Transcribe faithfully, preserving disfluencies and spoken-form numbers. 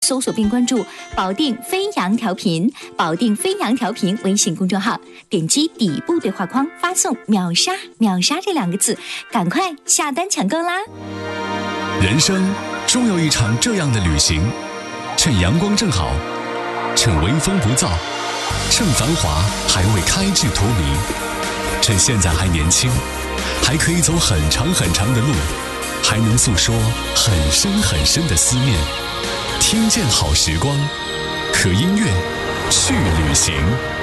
搜索并关注保定飞扬调频，保定飞扬调频微信公众号，点击底部对话框发送秒杀秒杀这两个字，赶快下单抢购啦。 人生终有一场这样的旅行，趁阳光正好，趁微风不燥，趁繁华还未开至荼蘼，趁现在还年轻，还可以走很长很长的路，还能诉说很深很深的思念。听见好时光，和音乐去旅行。